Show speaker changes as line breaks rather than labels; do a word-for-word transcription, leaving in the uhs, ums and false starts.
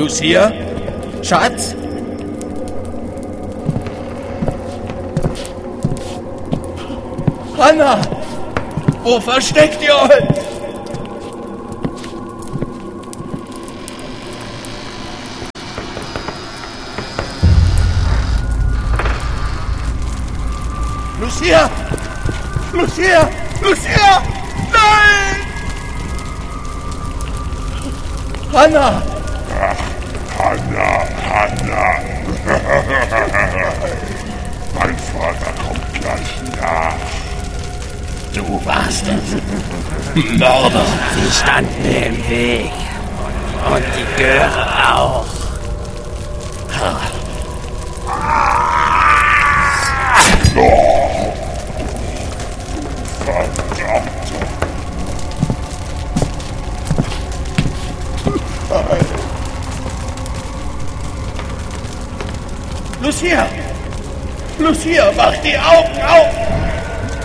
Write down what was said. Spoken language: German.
Lucia? Schatz? Hannah! Wo versteckt ihr euch? Lucia! Lucia! Lucia! Nein! Hannah!
Hannah, Hannah. Mein Vater kommt gleich nach.
Du warst es.
Mörder!
Sie standen mir im Weg. Und die Göre auch.
Oh, verdammt.
Lucia! Lucia, mach die Augen auf!